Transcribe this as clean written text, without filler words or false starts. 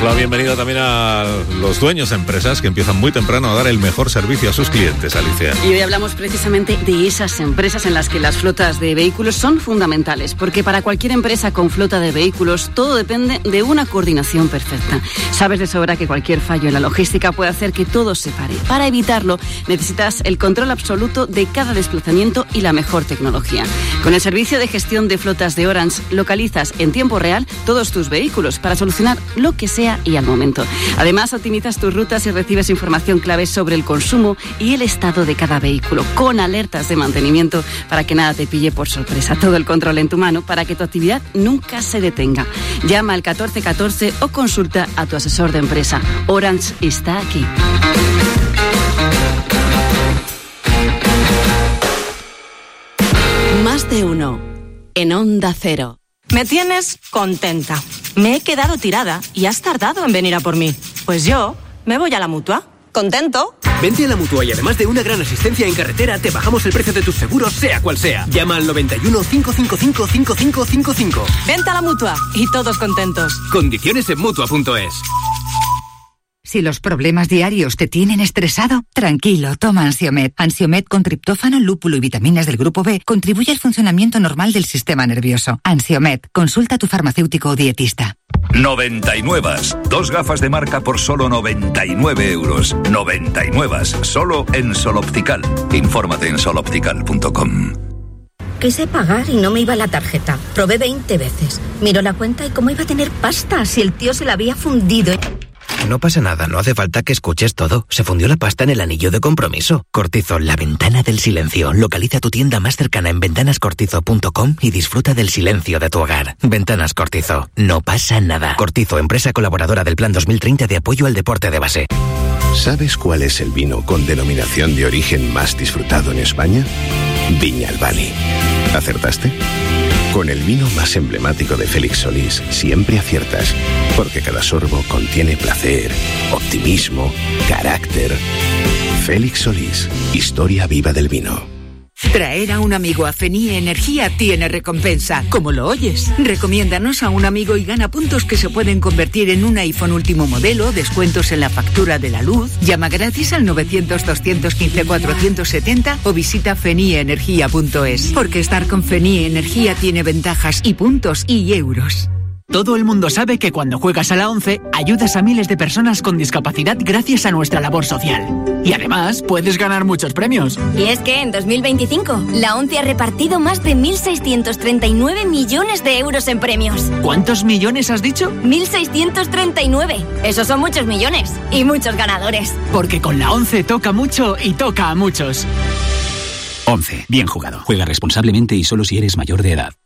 Damos la bienvenida también a los dueños de empresas que empiezan muy temprano a dar el mejor servicio a sus clientes, Alicia. Y hoy hablamos precisamente de esas empresas en las que las flotas de vehículos son fundamentales, porque para cualquier empresa con flota de vehículos todo depende de una coordinación perfecta. Sabes de sobra que cualquier fallo en la logística puede hacer que todo se pare. Para evitarlo, necesitas el control absoluto de cada desplazamiento y la mejor tecnología. Con el servicio de gestión de flotas de Orange, localizas en tiempo real todos tus vehículos para solucionar lo que sea y al momento. Además, optimizas tus rutas y recibes información clave sobre el consumo y el estado de cada vehículo, con alertas de mantenimiento para que nada te pille por sorpresa. Todo el control en tu mano para que tu actividad nunca se detenga. Llama al 1414 o consulta a tu asesor de empresa. Orange está aquí. Más de uno. En Onda Cero. Me tienes contenta. Me he quedado tirada y has tardado en venir a por mí. Pues yo me voy a la Mutua. ¿Contento? Vente a la Mutua y además de una gran asistencia en carretera, te bajamos el precio de tus seguros, sea cual sea. Llama al 91 555 5555. Vente a la Mutua y todos contentos. Condiciones en Mutua.es. Si los problemas diarios te tienen estresado, tranquilo, toma Ansiomed. Ansiomed con triptófano, lúpulo y vitaminas del grupo B contribuye al funcionamiento normal del sistema nervioso. Ansiomed, consulta a tu farmacéutico o dietista. 99. 2 gafas de marca por solo 99 euros. 99. Solo en Sol Optical. Infórmate en soloptical.com. Quise pagar y no me iba la tarjeta. Probé 20 veces. Miro la cuenta y cómo iba a tener pasta si el tío se la había fundido. No pasa nada, no hace falta que escuches todo. Se fundió la pasta en el anillo de compromiso. Cortizo, la ventana del silencio. Localiza tu tienda más cercana en ventanascortizo.com y disfruta del silencio de tu hogar. Ventanas Cortizo. No pasa nada. Cortizo, empresa colaboradora del Plan 2030 de apoyo al deporte de base. ¿Sabes cuál es el vino con denominación de origen más disfrutado en España? Viñalbali. ¿Acertaste? Con el vino más emblemático de Félix Solís siempre aciertas, porque cada sorbo contiene placer, optimismo, carácter. Félix Solís, historia viva del vino. Traer a un amigo a Fenie Energía tiene recompensa. ¿Cómo lo oyes? Recomiéndanos a un amigo y gana puntos que se pueden convertir en un iPhone último modelo, descuentos en la factura de la luz. Llama gratis al 900-215-470 o visita fenieenergia.es. Porque estar con Fenie Energía tiene ventajas y puntos y euros. Todo el mundo sabe que cuando juegas a la 11 ayudas a miles de personas con discapacidad gracias a nuestra labor social. Y además puedes ganar muchos premios. Y es que en 2025 la 11 ha repartido más de 1.639 millones de euros en premios. ¿Cuántos millones has dicho? 1.639. Esos son muchos millones y muchos ganadores. Porque con la 11 toca mucho y toca a muchos. 11. Bien jugado. Juega responsablemente y solo si eres mayor de edad.